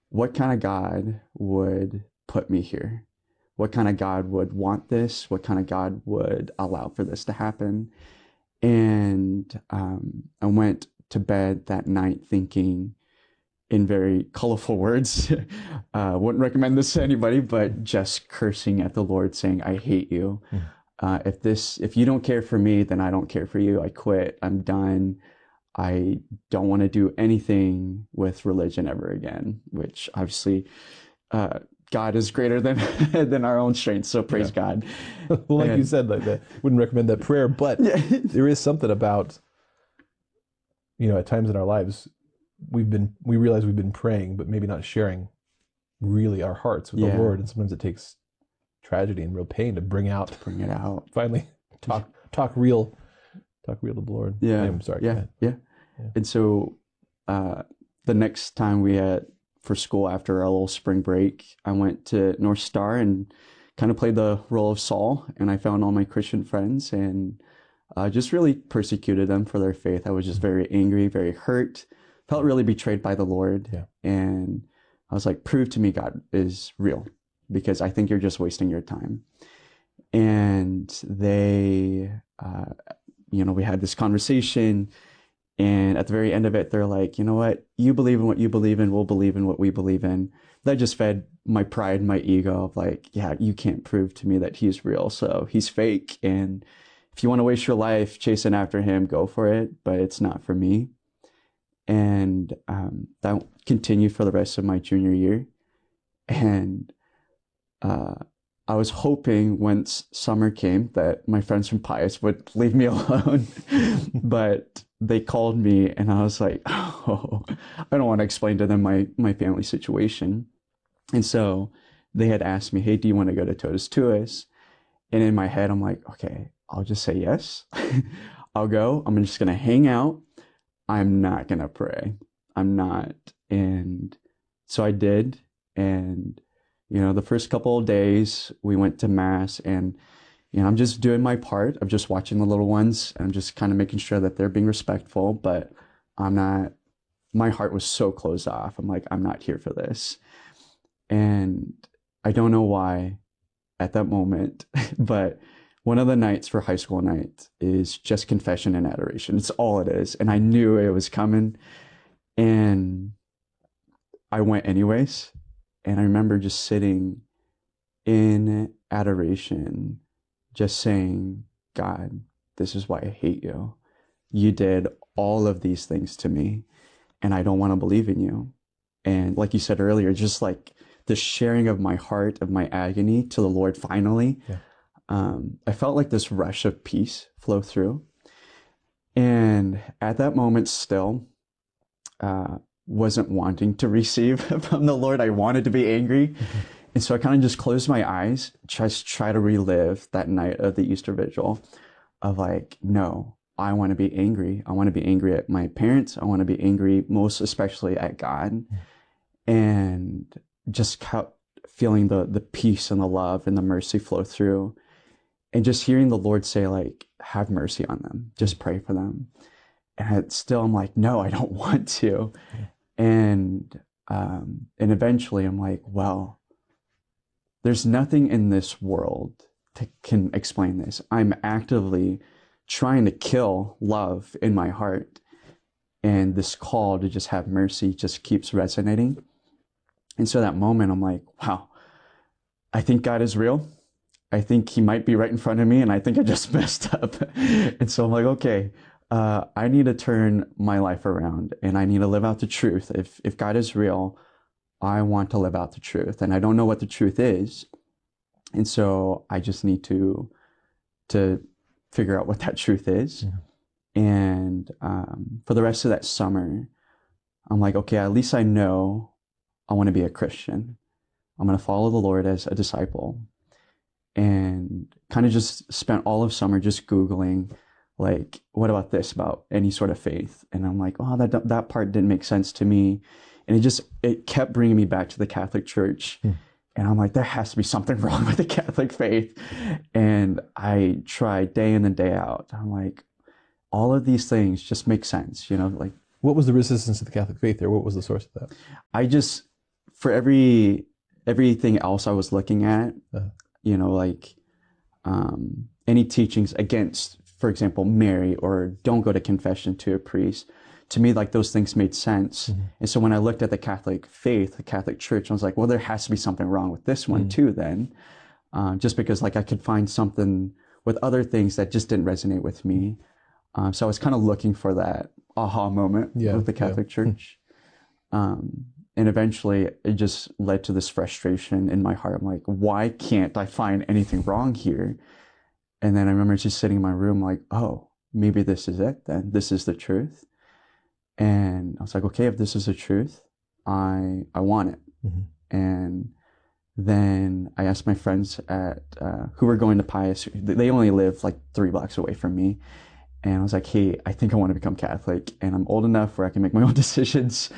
what kind of God would put me here? What kind of God would want this? What kind of God would allow for this to happen? And I went to bed that night thinking in very colorful words. Wouldn't recommend this to anybody, but just cursing at the Lord, saying, I hate you. Mm. If you don't care for me, then I don't care for you. I quit. I'm done. I don't want to do anything with religion ever again, which obviously God is greater than than our own strength. So praise God. Well, like you said, like that, wouldn't recommend that prayer, but Yeah. there is something about, at times in our lives, we realize we've been praying, but maybe not sharing really our hearts with the Yeah. Lord. And sometimes it takes tragedy and real pain to bring Bring it out. finally talk real to the Lord. Yeah. I'm sorry. Yeah. Yeah. And so the next time we had for school after our little spring break, I went to North Star and kind of played the role of Saul, and I found all my Christian friends and just really persecuted them for their faith. I was just very angry, very hurt, felt really betrayed by the Lord. Yeah. And I was like, prove to me God is real, because I think you're just wasting your time. And they, we had this conversation. And at the very end of it, they're like, you know what? You believe in what you believe in. We'll believe in what we believe in. That just fed my pride, my ego of like, yeah, you can't prove to me that he's real. So he's fake. And if you want to waste your life chasing after him, go for it. But it's not for me. And that continued for the rest of my junior year. And I was hoping once summer came that my friends from Pius would leave me alone. But they called me and I was like, oh, I don't want to explain to them my family situation. And so they had asked me, hey, do you want to go to Totus Tuus? And in my head, I'm like, okay, I'll just say yes. I'll go. I'm just going to hang out. I'm not going to pray. I'm not. And so I did. And, the first couple of days we went to mass, and, I'm just doing my part of just watching the little ones. I'm just kind of making sure that they're being respectful, but I'm not, my heart was so closed off. I'm like, I'm not here for this. And I don't know why at that moment, but one of the nights for high school night is just confession and adoration. It's all it is. And I knew it was coming, and I went anyways. And I remember just sitting in adoration, just saying, God, this is why I hate you. You did all of these things to me, and I don't want to believe in you. And like you said earlier, just like the sharing of my heart, of my agony to the Lord finally, I felt like this rush of peace flow through. And at that moment still, wasn't wanting to receive from the Lord. I wanted to be angry. Mm-hmm. And so I kind of just closed my eyes, just try to relive that night of the Easter Vigil of like, no, I want to be angry. I want to be angry at my parents. I want to be angry, most especially at God. Mm-hmm. And just kept feeling the peace and the love and the mercy flow through. And just hearing the Lord say, like, have mercy on them. Just pray for them. And I'm like, no, I don't want to. Yeah. And eventually I'm like, well, there's nothing in this world that can explain this. I'm actively trying to kill love in my heart. And this call to just have mercy just keeps resonating. And so that moment, I'm like, wow, I think God is real. I think he might be right in front of me, and I think I just messed up. And so I'm like, okay, I need to turn my life around, and I need to live out the truth. If God is real, I want to live out the truth, and I don't know what the truth is. And so I just need to figure out what that truth is. Yeah. And for the rest of that summer, I'm like, okay, at least I know I want to be a Christian. I'm going to follow the Lord as a disciple. And kind of just spent all of summer just Googling, like, what about this, about any sort of faith? And I'm like, oh, that part didn't make sense to me. And it kept bringing me back to the Catholic Church. Hmm. And I'm like, there has to be something wrong with the Catholic faith. And I tried day in and day out. I'm like, all of these things just make sense, like. What was the resistance to the Catholic faith there? What was the source of that? I just for everything else I was looking at, like any teachings against, for example, marry or don't go to confession to a priest, to me, like those things made sense. And so when I looked at the Catholic faith, the Catholic Church, I was like, well, there has to be something wrong with this one too, then. Just because like I could find something with other things that just didn't resonate with me. So I was kind of looking for that aha moment with the Catholic Church. And eventually it just led to this frustration in my heart. I'm like, why can't I find anything wrong here? And then I remember just sitting in my room like, oh, maybe this is it then. This is the truth. And I was like, okay, if this is the truth, I want it. And then I asked my friends who were going to Pius. They only live like 3 blocks away from me. And I was like, hey, I think I want to become Catholic, and I'm old enough where I can make my own decisions.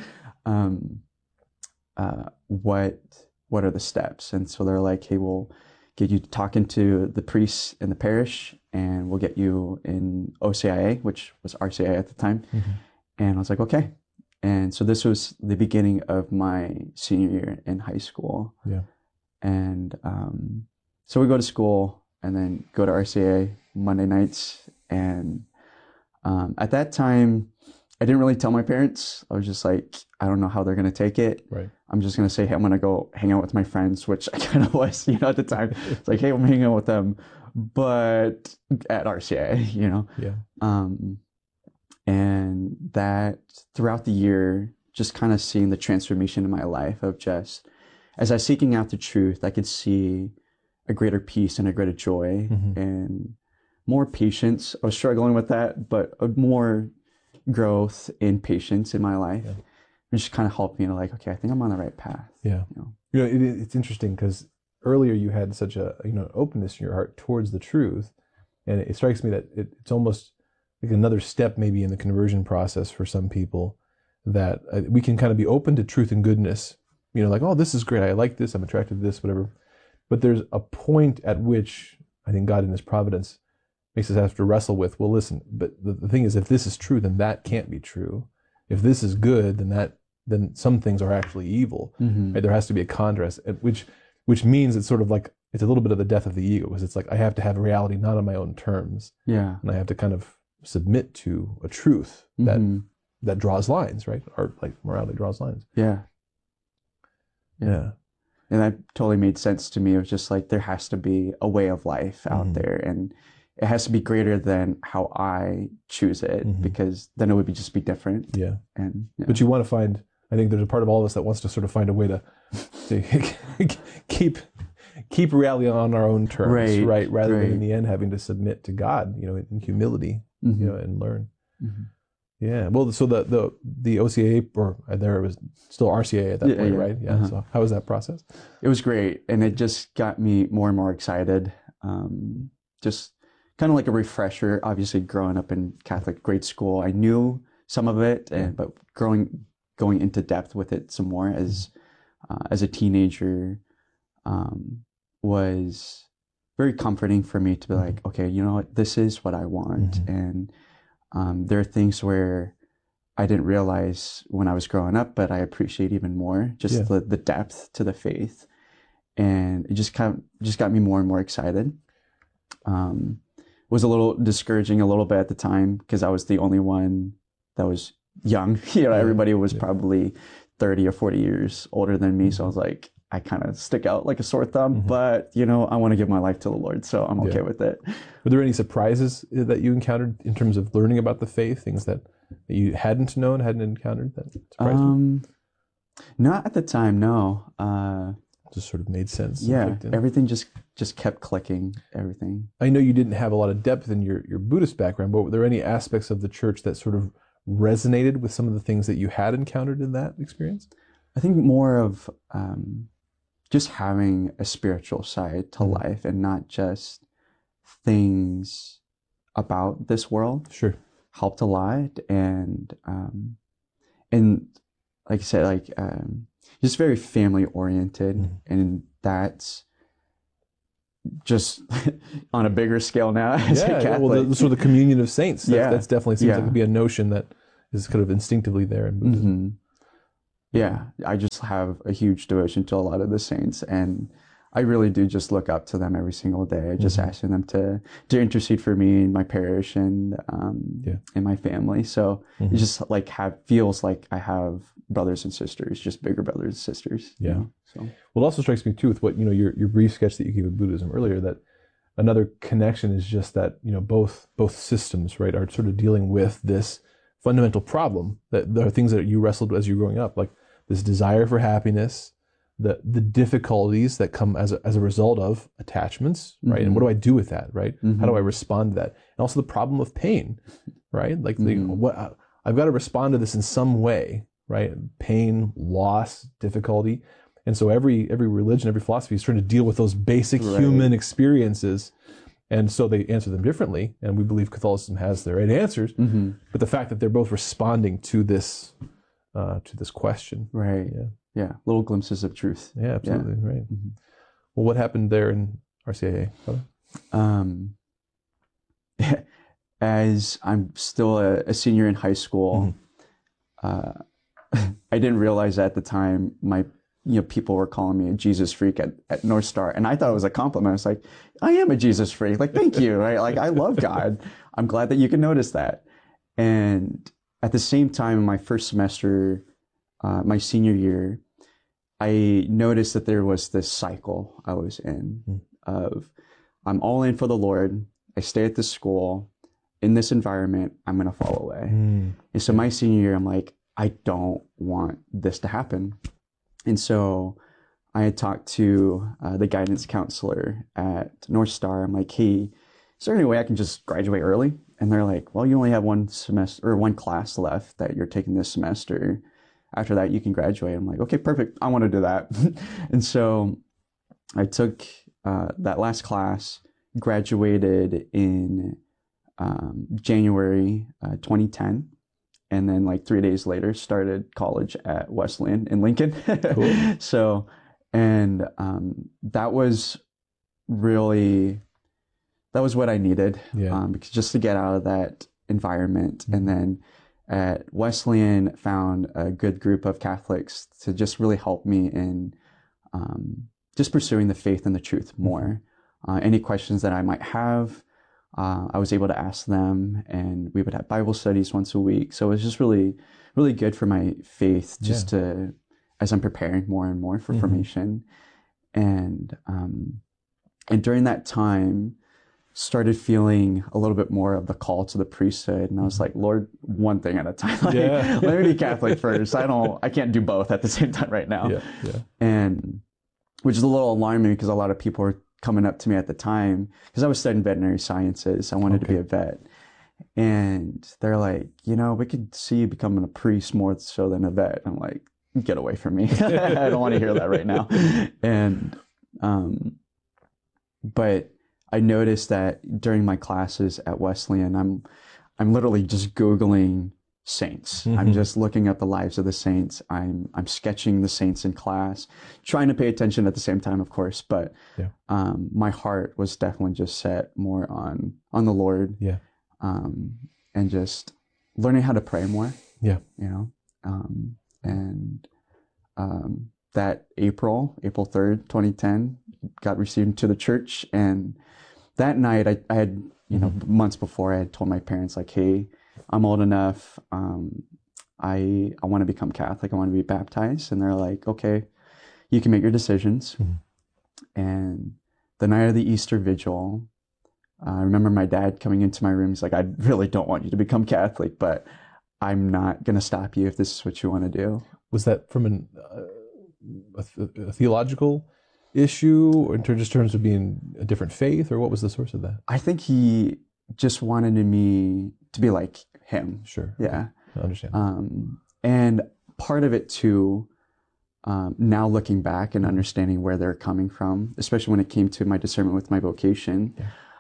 What are the steps? And so they're like, hey, we'll get you talking to the priests in the parish, and we'll get you in OCIA, which was RCIA at the time. And I was like, okay. And so this was the beginning of my senior year in high school. And so we go to school and then go to RCA Monday nights. And at that time, I didn't really tell my parents. I was just like, I don't know how they're going to take it. I'm just going to say, hey, I'm going to go hang out with my friends, which I kind of was, at the time. It's like, hey, I'm hanging out with them, but at RCA, and that throughout the year, just kind of seeing the transformation in my life of just, as I was seeking out the truth, I could see a greater peace and a greater joy and more patience. I was struggling with that, but more growth in patience in my life. It just kind of helped me to like, okay, I think I'm on the right path. It's interesting because earlier you had such a openness in your heart towards the truth, and it strikes me that it's almost like another step maybe in the conversion process for some people, that we can kind of be open to truth and goodness, like, oh, this is great, I like this, I'm attracted to this, whatever. But there's a point at which I think God in his providence makes us have to wrestle with, well, listen, but the thing is, if this is true, then that can't be true. If this is good, then some things are actually evil. Right? There has to be a contrast, which means it's sort of like, it's a little bit of the death of the ego, because it's like I have to have reality not on my own terms. And I have to kind of submit to a truth that draws lines, right? Or like morality draws lines. And that totally made sense to me. It was just like, there has to be a way of life out there, and it has to be greater than how I choose it, because then it would just be different. But you want to find, I think there's a part of all of us that wants to sort of find a way to keep reality on our own terms, right? Rather than in the end having to submit to God, in humility, and learn. Well, so the OCA, or there it was still RCA at that point, right? So how was that process? It was great, and it just got me more and more excited. Just kind of like a refresher. Obviously, growing up in Catholic grade school, I knew some of it, but going into depth with it some more as a teenager was very comforting for me to be like, okay, you know what, this is what I want. And there are things where I didn't realize when I was growing up, but I appreciate even more just the depth to the faith, and it just got me more and more excited. Was a little discouraging a little bit at the time, because I was the only one that was young. Everybody was probably 30 or 40 years older than me, so I was like, I kind of stick out like a sore thumb, but I want to give my life to the Lord, so I'm okay with it. Were there any surprises that you encountered in terms of learning about the faith, things that you hadn't encountered that surprised you? Not at the time, no. Just sort of made sense. Everything just kept clicking, everything. I know you didn't have a lot of depth in your Buddhist background, but were there any aspects of the church that sort of resonated with some of the things that you had encountered in that experience? I think more of just having a spiritual side to life, and not just things about this world. Helped a lot, and like I said, just very family oriented, and that's just on a bigger scale now as a Catholic. Well, sort of the communion of saints. That's definitely seems like to be a notion that is kind of instinctively there in Buddhism. Yeah, I just have a huge devotion to a lot of the saints, and I really do just look up to them every single day. Just Hmm. asking them to intercede for me and my parish Yeah. and my family. So it Hmm. just like have feels like I have brothers and sisters, just bigger brothers and sisters, you Yeah. know. So Well, it also strikes me too with what, your brief sketch that you gave of Buddhism earlier, that another connection is just that, both systems, right, are sort of dealing with this fundamental problem, that there are things that you wrestled with as you were growing up, like this desire for happiness, the difficulties that come as a result of attachments, right? And what do hmm I do with that, right? How do I hmm respond to that? And also the problem of pain, right? Like hmm I've got to respond to this in some way, right? Pain, loss, difficulty. And so every religion, every philosophy is trying to deal with those basic Right. human experiences. And so they answer them differently. And we believe Catholicism has the right answers. hmm But the fact that they're both responding to this question. Right. Yeah. Yeah. Little glimpses of truth. Yeah, Yeah. absolutely. Right. Mhm. Well, what happened there in RCIA, brother? Um, as I'm still a senior in high Hmm. school, uh, I didn't realize at the time people were calling me a Jesus freak at North Star, and I thought it was a compliment. I was like, I am a Jesus freak. Like, thank you. Right? Like, I love God. I'm glad that you can notice that. And at the same time, in my first semester, my senior year, I noticed that there was this cycle I was in of I'm all in for the Lord. I stay at this school in this environment. I'm going to fall away. Mm. And so Yeah. my senior year, I'm like, I don't want this to happen. And so I had talked to the guidance counselor at North Star. I'm like, hey, is there any way I can just graduate early? And they're like, well, you only have one semester or one class left that you're taking this semester. After that, you can graduate. I'm like, okay, perfect. I want to do that. And so I took that last class, graduated in January 2010. And then, like 3 days later, started college at Wesleyan in Lincoln. Cool. So, and that was really that was what I needed, Yeah. because just to get out of that environment. And then at Wesleyan, found a good group of Catholics to just really help me in just pursuing the faith and the truth more. Any questions that I might have, I was able to ask them, and we would have Bible studies once a week. So it was just really, really good for my faith, just to as I'm preparing more and more for formation. And during that time, started feeling a little bit more of the call to the priesthood, and I was like, Lord, one thing at a time. Like, Yeah. let me be Catholic first. I can't do both at the same time right now. Yeah. Yeah. And which is a little alarming because a lot of people were coming up to me at the time because I was studying veterinary sciences. I wanted to be a vet. And they're like, we could see you becoming a priest more so than a vet. I'm like, get away from me. I don't want to hear that right now. And, but I noticed that during my classes at Wesleyan, I'm literally just Googling saints. I'm just looking at the lives of the saints. I'm sketching the saints in class, trying to pay attention at the same time, of course. But my heart was definitely just set more on the Lord. Yeah. And just learning how to pray more. Yeah. And that April 3rd, 2010, got received into the church. And that night I had, months before, I had told my parents, like, hey, I'm old enough. I want to become Catholic. I want to be baptized. And they're like, okay, you can make your decisions. And the night of the Easter Vigil, I remember my dad coming into my room. He's like, I really don't want you to become Catholic, but I'm not going to stop you if this is what you want to do. Was that from a theological issue, or in terms of being a different faith, or what was the source of that? I think he just wanted me to be like him. Sure. Yeah. I understand. And part of it too, now looking back and understanding where they're coming from, especially when it came to my discernment with my vocation,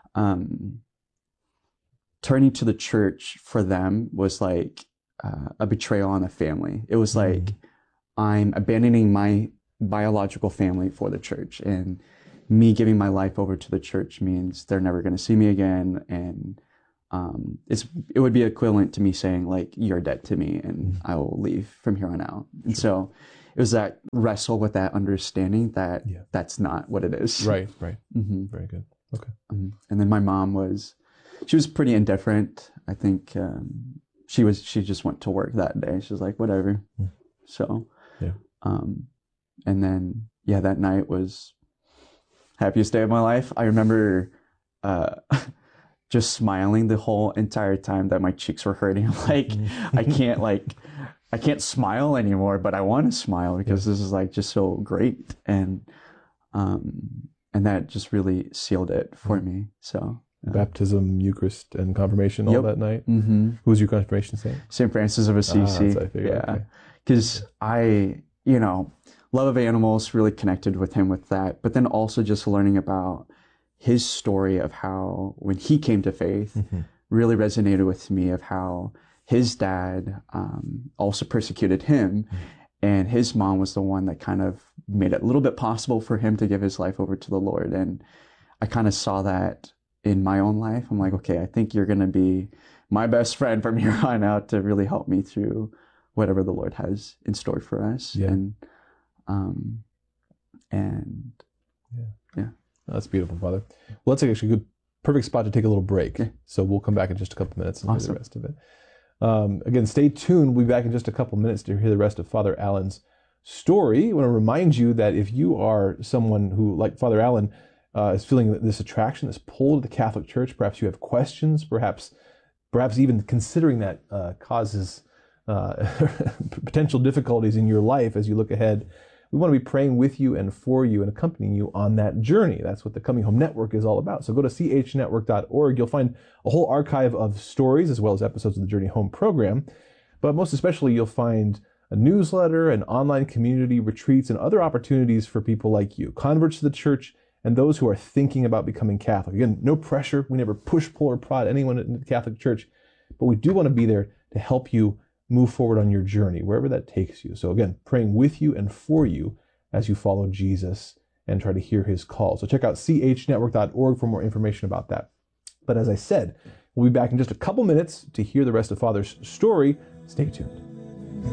turning to the church for them was like a betrayal on the family. It was like, I'm abandoning my biological family for the church, and me giving my life over to the church means they're never going to see me again. And it would be equivalent to me saying like, you're dead to me and I will leave from here on out. And so it was that wrestle with that understanding that that's not what it is. Right. Mm-hmm. Very good. Okay. And then my mom she was pretty indifferent. I think she just went to work that day. She was like, whatever. So, and then, that night was happiest day of my life. I remember just smiling the whole entire time that my cheeks were hurting. I'm like, I can't smile anymore, but I want to smile because this is like just so great. And that just really sealed it for me. So baptism, Eucharist, and confirmation all that night. Mm-hmm. Who was your confirmation saint? St. Francis of Assisi. Because I love of animals, really connected with him with that. But then also just learning about his story of how when he came to faith really resonated with me, of how his dad also persecuted him. And his mom was the one that kind of made it a little bit possible for him to give his life over to the Lord. And I kind of saw that in my own life. I'm like, okay, I think you're going to be my best friend from here on out to really help me through whatever the Lord has in store for us. That's beautiful, Father. Well, that's actually a good, perfect spot to take a little break. So we'll come back in just a couple minutes and hear the rest of it. Again, stay tuned. We'll be back in just a couple minutes to hear the rest of Father Allen's story. I want to remind you that if you are someone who, like Father Allen, is feeling this attraction, this pull to the Catholic Church, perhaps you have questions, perhaps even considering that causes potential difficulties in your life as you look ahead, we want to be praying with you and for you and accompanying you on that journey. That's what the Coming Home Network is all about. So go to chnetwork.org. You'll find a whole archive of stories as well as episodes of the Journey Home program. But most especially, you'll find a newsletter, an online community, retreats, and other opportunities for people like you, converts to the church, and those who are thinking about becoming Catholic. Again, no pressure. We never push, pull, or prod anyone in the Catholic Church, but we do want to be there to help you move forward on your journey, wherever that takes you. So again, praying with you and for you as you follow Jesus and try to hear his call. So check out chnetwork.org for more information about that. But as I said, we'll be back in just a couple minutes to hear the rest of Father's story. Stay tuned.